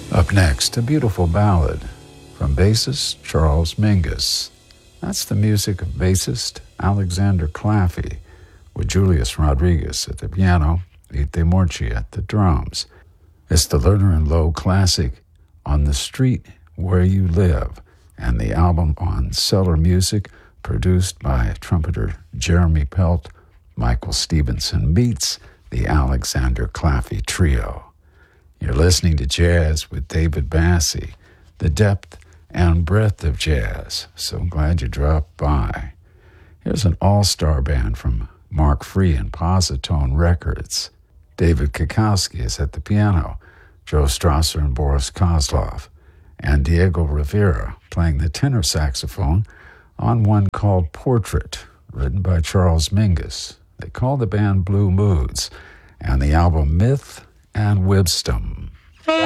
Up next, a beautiful ballad from bassist Charles Mingus. That's the music of bassist Alexander Claffey, with Julius Rodriguez at the piano, Ite Morci at the drums. It's the Lerner and Loewe classic On the Street Where You Live, and the album on Cellar Music, produced by trumpeter Jeremy Pelt. Michael Stevenson meets the Alexander Claffey Trio. You're listening to Jazz with David Bassey, the depth and breadth of jazz. So glad you dropped by. Here's an all-star band from Mark Free and Positone Records. David Kikowski is at the piano, Joe Strasser and Boris Kozlov, and Diego Rivera playing the tenor saxophone on one called Portrait, written by Charles Mingus. They call the band Blue Moods, and the album Myth and Wisdom.